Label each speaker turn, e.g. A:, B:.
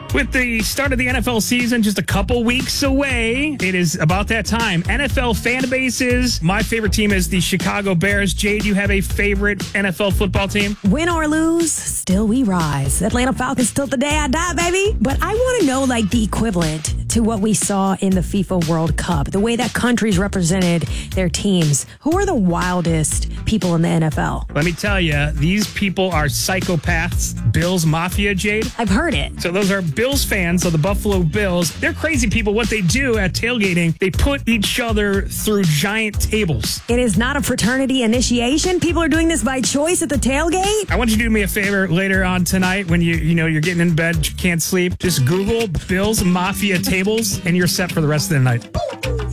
A: With the start of the NFL season just a couple weeks away, it is about that time. NFL fan bases. My favorite team is the Chicago Bears. Jade, you have a favorite NFL football team?
B: Win or lose, still we rise. Atlanta Falcons till the day I die, baby. But I want to know, like, the equivalent to what we saw in the FIFA World Cup, the way that countries represented their teams. Who are the wildest people in the NFL?
A: Let me tell you, these people are psychopaths. Bills Mafia, Jade.
B: I've heard it.
A: So those are Bills fans of the Buffalo Bills. They're crazy people. What they do at tailgating, they put each other through giant tables.
B: It is not a fraternity initiation. People are doing this by choice at the tailgate.
A: I want you to do me a favor later on tonight when you're getting in bed, you can't sleep. Just Google Bills Mafia tables, and you're set for the rest of the night.